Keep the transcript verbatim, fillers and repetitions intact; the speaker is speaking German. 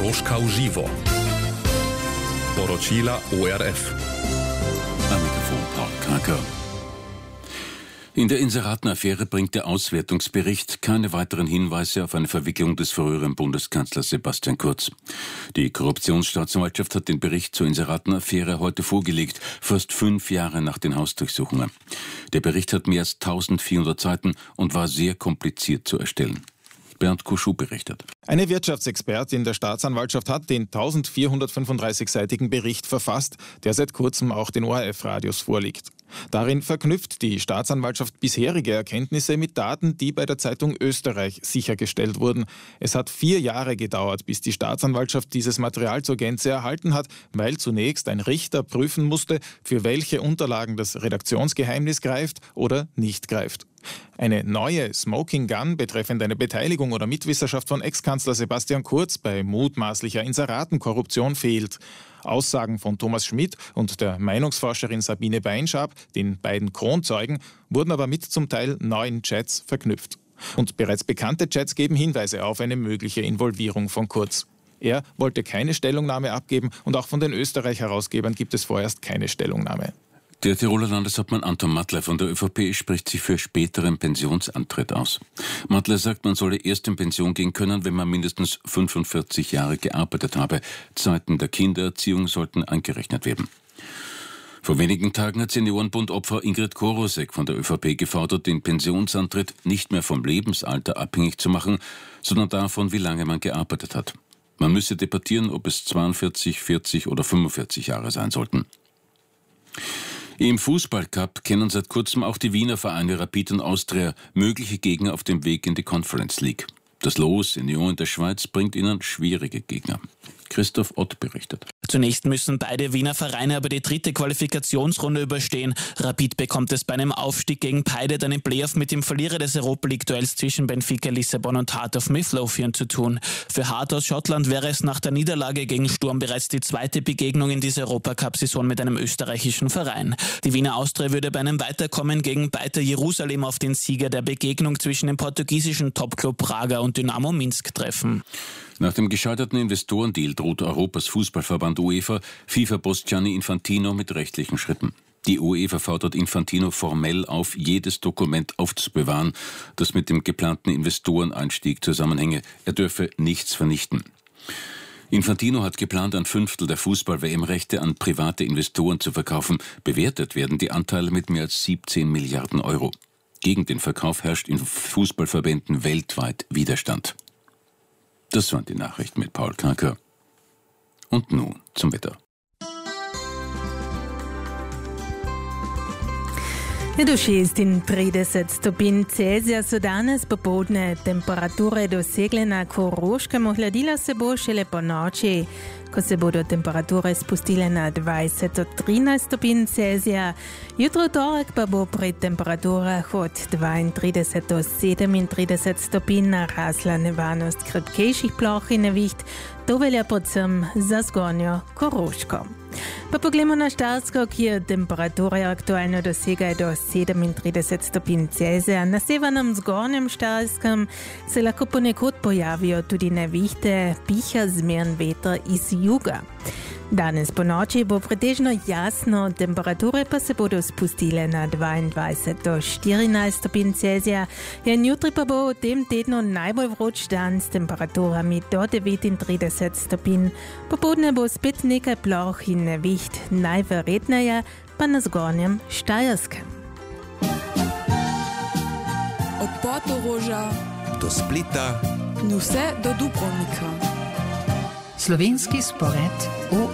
Koroška v živo. Poročila O R F. Am Mikrofon Paul Kraker. In der Inseraten-Affäre bringt der Auswertungsbericht keine weiteren Hinweise auf eine Verwicklung des früheren Bundeskanzlers Sebastian Kurz. Die Korruptionsstaatsanwaltschaft hat den Bericht zur Inseraten-Affäre heute vorgelegt, fast fünf Jahre nach den Hausdurchsuchungen. Der Bericht hat mehr als eintausendvierhundert Seiten und war sehr kompliziert zu erstellen. Bernd Kuschuh berichtet. Eine Wirtschaftsexpertin der Staatsanwaltschaft hat den eintausendvierhundertfünfunddreißig-seitigen Bericht verfasst, der seit kurzem auch den O R F-Radios vorliegt. Darin verknüpft die Staatsanwaltschaft bisherige Erkenntnisse mit Daten, die bei der Zeitung Österreich sichergestellt wurden. Es hat vier Jahre gedauert, bis die Staatsanwaltschaft dieses Material zur Gänze erhalten hat, weil zunächst ein Richter prüfen musste, für welche Unterlagen das Redaktionsgeheimnis greift oder nicht greift. Eine neue Smoking Gun betreffend eine Beteiligung oder Mitwisserschaft von Ex-Kanzler Sebastian Kurz bei mutmaßlicher Inseratenkorruption fehlt. Aussagen von Thomas Schmidt und der Meinungsforscherin Sabine Beinschab, den beiden Kronzeugen, wurden aber mit zum Teil neuen Chats verknüpft. Und bereits bekannte Chats geben Hinweise auf eine mögliche Involvierung von Kurz. Er wollte keine Stellungnahme abgeben und auch von den Österreich-Herausgebern gibt es vorerst keine Stellungnahme. Der Tiroler Landeshauptmann Anton Mattler von der ÖVP spricht sich für späteren Pensionsantritt aus. Mattler sagt, man solle erst in Pension gehen können, wenn man mindestens fünfundvierzig Jahre gearbeitet habe. Zeiten der Kindererziehung sollten angerechnet werden. Vor wenigen Tagen hat Seniorenbund-Opfer Ingrid Korosek von der ÖVP gefordert, den Pensionsantritt nicht mehr vom Lebensalter abhängig zu machen, sondern davon, wie lange man gearbeitet hat. Man müsse debattieren, ob es zweiundvierzig, vierzig oder fünfundvierzig Jahre sein sollten. Im Fußballcup kennen seit kurzem auch die Wiener Vereine Rapid und Austria mögliche Gegner auf dem Weg in die Conference League. Das Los in Lyon in der Schweiz bringt ihnen schwierige Gegner. Christoph Ott berichtet. Zunächst müssen beide Wiener Vereine aber die dritte Qualifikationsrunde überstehen. Rapid bekommt es bei einem Aufstieg gegen Peide einen Playoff mit dem Verlierer des Europa League-Duells zwischen Benfica Lissabon und Heart of Midlothian zu tun. Für Heart aus Schottland wäre es nach der Niederlage gegen Sturm bereits die zweite Begegnung in dieser Europacup-Saison mit einem österreichischen Verein. Die Wiener Austria würde bei einem Weiterkommen gegen Beitar Jerusalem auf den Sieger der Begegnung zwischen dem portugiesischen Topclub Braga und Dynamo Minsk treffen. Nach dem gescheiterten Investorendeal droht Europas Fußballverband UEFA FIFA-Boss Gianni Infantino mit rechtlichen Schritten. Die UEFA fordert Infantino formell auf, jedes Dokument aufzubewahren, das mit dem geplanten Investoreneinstieg zusammenhänge. Er dürfe nichts vernichten. Infantino hat geplant, ein Fünftel der Fußball-W M-Rechte an private Investoren zu verkaufen. Bewertet werden die Anteile mit mehr als siebzehn Milliarden Euro. Gegen den Verkauf herrscht in Fußballverbänden weltweit Widerstand. Das waren die Nachrichten mit Paul Kraker. Und nun zum Wetter. Do šestin trideset stopinj Celzija so danes popoldne, temperature dosegle na Koroškem, ohladila se bo šele po noči, ko se bodo temperature spustile na dvajset do trinajst stopinj Celzija. Jutro torek pa bo pri temperaturah od dvaintrideset do sedemintrideset stopinj narasla nevarnost krepkejših ploh in neviht. To velja predvsem za zgornjo Koroško. Pa poglejmo na Štajersko, kjer temperature aktualno dosegajo do sedemintrideset stopinj Celzija. Na severnem zgornjem Štajerskem se lahko ponekod pojavijo tudi nevihte, piha zmeren veter iz juga. Danes po noči bo pretežno jasno, temperature pa se bodo spustile na dvaindvajset do štirinajst stopinj Celzija. In jutri pa bo v tem tednu najbolj vroč dan s temperaturami do devetintrideset stopinj. Popoldne bo spet nekaj ploh in neviht, najverjetneje pa na zgornjem Štajerskem. Od Portoroža Do Splita in vse do Dubrovnika. Slovenski spored O